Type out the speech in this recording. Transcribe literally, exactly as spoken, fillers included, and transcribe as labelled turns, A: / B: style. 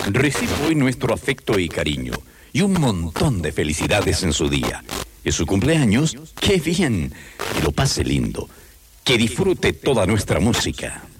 A: reciba hoy nuestro afecto y cariño y un montón de felicidades en su día. ¿Es su cumpleaños? ¡Qué bien! Que lo pase lindo. Que disfrute toda nuestra música.